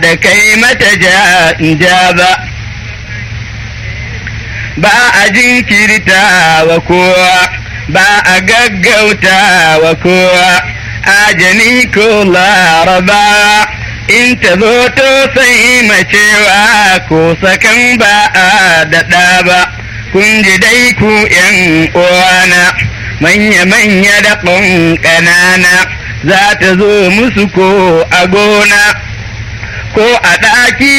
da kai mata ja ba, ba a jinkirta wa kowa, ba a gaggauta wa kowa, ajani ko laraba in ta zo to sai macewa ko sakan ba a daɗa ba. Kun ji dai ku ’yan uwana, manya-manya da ƙanana, za ta zo musu ko a gona ko a ɗaki